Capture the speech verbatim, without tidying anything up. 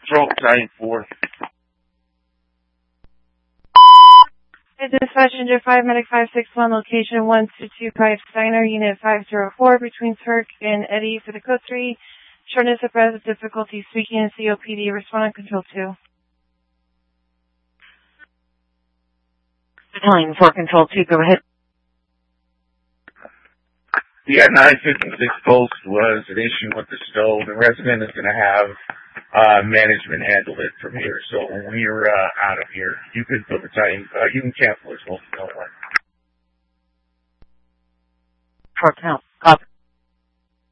Control Battalion four. Dispatch Engine five, Medic five six one, location one two two five Steiner, Unit five zero four, between Turk and Eddie for the code three. Shortness of breath, difficulty speaking in C O P D. Respond on Control two. Battalion four, Control two, go ahead. The nine fifty-six post was an issue with the stove. The resident is going to have uh, management handle it from here. So when we're uh, out of here, you can put the time, uh, you can cancel this whole. Don't worry. Short count. Copy.